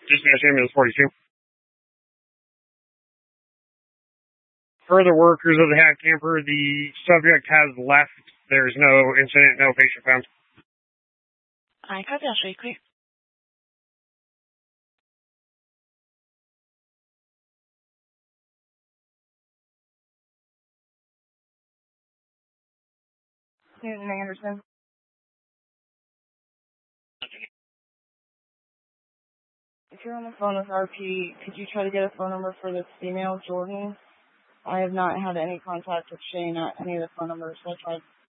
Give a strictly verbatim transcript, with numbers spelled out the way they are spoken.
Dispatch ambulance forty-two. Further workers of the Hat Camper, the subject has left. There is no incident, no patient found. I copy, I'll show you quick. Newton Anderson. If you're on the phone with R P, could you try to get a phone number for this female, Jordan? I have not had any contact with Shane at any of the phone numbers, so I tried